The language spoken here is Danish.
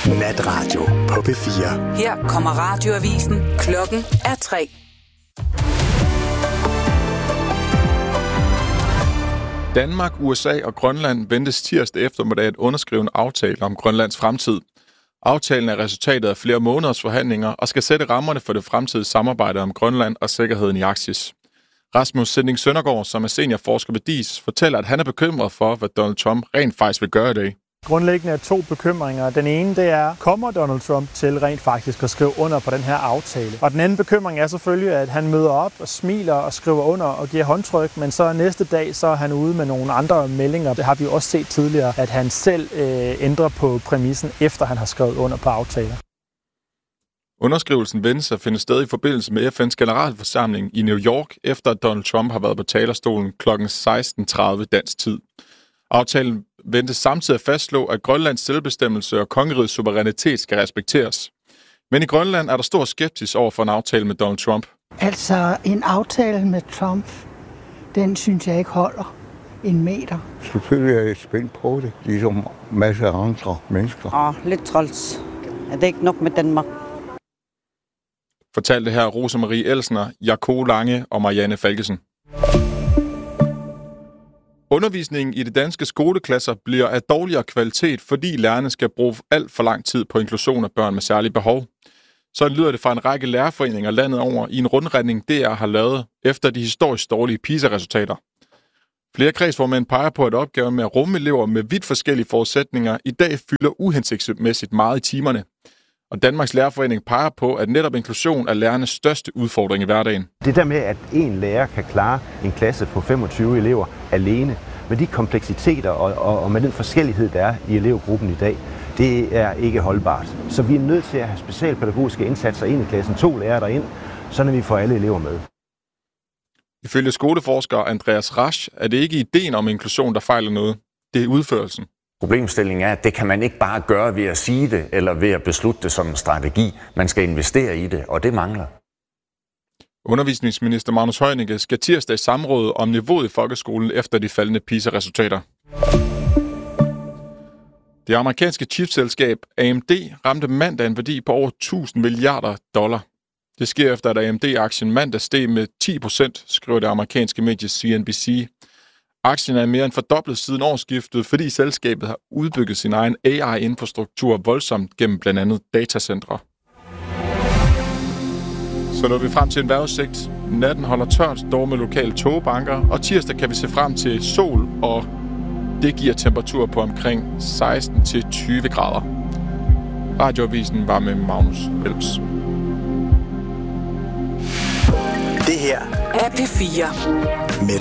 Natradio på P4. Her kommer radioavisen. Klokken er 3. Danmark, USA og Grønland ventes tirsdag eftermiddag at underskrive en aftale om Grønlands fremtid. Aftalen er resultatet af flere måneders forhandlinger og skal sætte rammerne for det fremtidige samarbejde om Grønland og sikkerheden i Arktis. Rasmus Sinding Søndergaard, som er seniorforsker ved DIIS, fortæller, at han er bekymret for, hvad Donald Trump rent faktisk vil gøre i dag. Grundlæggende er 2 bekymringer. Den ene, det er, kommer Donald Trump til rent faktisk at skrive under på den her aftale? Og den anden bekymring er selvfølgelig, at han møder op og smiler og skriver under og giver håndtryk, men så næste dag, så er han ude med nogle andre meldinger. Det har vi også set tidligere, at han selv ændrer på præmissen, efter han har skrevet under på aftaler. Underskrivelsen ventes at finde sted i forbindelse med FN's generalforsamling i New York, efter at Donald Trump har været på talerstolen kl. 16:30 dansk tid. Aftalen ventes samtidig at fastslå, at Grønlands selvbestemmelse og kongerigets suverænitet skal respekteres. Men i Grønland er der stor skepsis over for en aftale med Donald Trump. Altså, en aftale med Trump, den synes jeg ikke holder en meter. Selvfølgelig er jeg spændt på det, ligesom masser af andre mennesker. Lidt træls. Er det ikke nok med Danmark? Fortalte her Rosemarie Elsner, Jakob Lange og Marianne Falkesen. Undervisningen i de danske skoleklasser bliver af dårligere kvalitet, fordi lærerne skal bruge alt for lang tid på inklusion af børn med særlige behov. Sådan lyder det fra en række lærerforeninger landet over i en rundretning, DR har lavet efter de historisk dårlige PISA-resultater. Flere kredsformænd peger på, at opgaven med at rumme elever med vidt forskellige forudsætninger i dag fylder uhensigtsmæssigt meget i timerne. Og Danmarks Lærerforening peger på, at netop inklusion er lærernes største udfordring i hverdagen. Det der med, at en lærer kan klare en klasse på 25 elever alene, med de kompleksiteter og med den forskellighed, der er i elevgruppen i dag, det er ikke holdbart. Så vi er nødt til at have specialpædagogiske indsatser ind i klassen, 2 lærere derind, så vi får alle elever med. Ifølge skoleforsker Andreas Rasch er det ikke ideen om inklusion, der fejler noget. Det er udførelsen. Problemstillingen er, at det kan man ikke bare gøre ved at sige det, eller ved at beslutte det som en strategi. Man skal investere i det, og det mangler. Undervisningsminister Magnus Heunicke skal tirsdag i samråd om niveauet i folkeskolen efter de faldende PISA-resultater. Det amerikanske chipselskab AMD ramte mandag en værdi på over $1.000 milliarder. Det sker efter, at AMD-aktien mandag steg med 10%, skriver det amerikanske medie CNBC. Aktien er mere end fordoblet siden årsskiftet, fordi selskabet har udbygget sin egen AI-infrastruktur voldsomt gennem blandt andet datacentre. Så når vi frem til en vejrudsigt. Natten holder tørt, dog med lokale tågebanker, og tirsdag kan vi se frem til sol, og det giver temperatur på omkring 16-20 grader. Radioavisen var med Magnus Helps. Det her er P4. Med